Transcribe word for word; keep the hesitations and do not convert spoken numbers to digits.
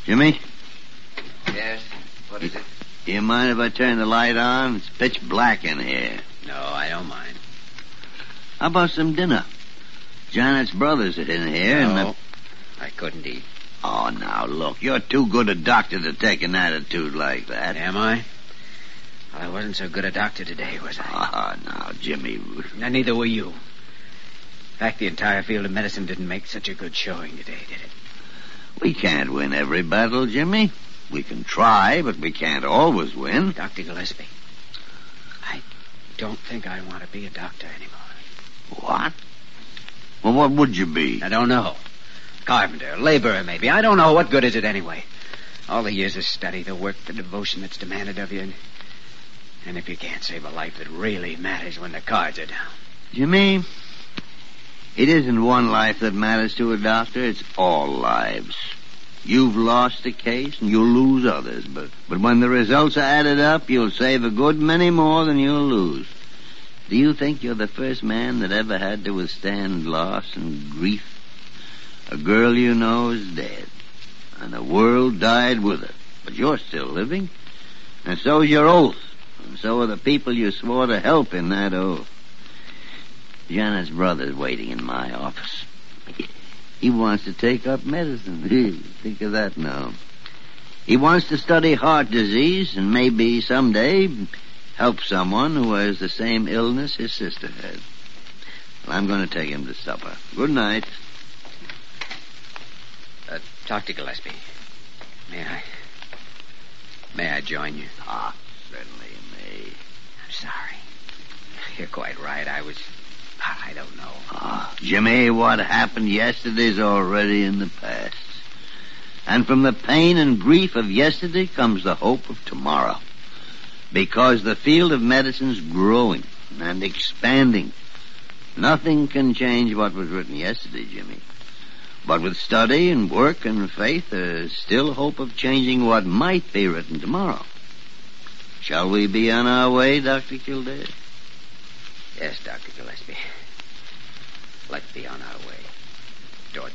Jimmy? Yes? What is it? Do you mind if I turn the light on? It's pitch black in here. No, I don't mind. How about some dinner? Janet's brothers are in here. No, and the... I couldn't eat. Oh, now, look, you're too good a doctor to take an attitude like that. Am I? Well, I wasn't so good a doctor today, was I? Oh, now, Jimmy. No, neither were you. In fact, the entire field of medicine didn't make such a good showing today, did it? We can't win every battle, Jimmy. We can try, but we can't always win. Doctor Gillespie, I don't think I want to be a doctor anymore. What? Well, what would you be? I don't know. Carpenter, laborer, maybe. I don't know. What good is it anyway? All the years of study, the work, the devotion that's demanded of you. And, and if you can't save a life that really matters when the cards are down. Jimmy, it isn't one life that matters to a doctor. It's all lives. You've lost a case and you'll lose others. But, but when the results are added up, you'll save a good many more than you'll lose. Do you think you're the first man that ever had to withstand loss and grief? A girl you know is dead, and the world died with her. But you're still living, and so is your oath, and so are the people you swore to help in that oath. Janet's brother's waiting in my office. He wants to take up medicine. Think of that now. He wants to study heart disease and maybe someday help someone who has the same illness his sister had. Well, I'm going to take him to supper. Good night. Uh, Doctor Gillespie, may I... May I join you? Ah, certainly you may. I'm sorry. You're quite right. I was... I don't know. Ah, Jimmy, what happened yesterday's already in the past. And from the pain and grief of yesterday comes the hope of tomorrow. Because the field of medicine's growing and expanding. Nothing can change what was written yesterday, Jimmy. But with study and work and faith, there's still hope of changing what might be written tomorrow. Shall we be on our way, Doctor Kildare? Yes, Doctor Gillespie. Let's be on our way.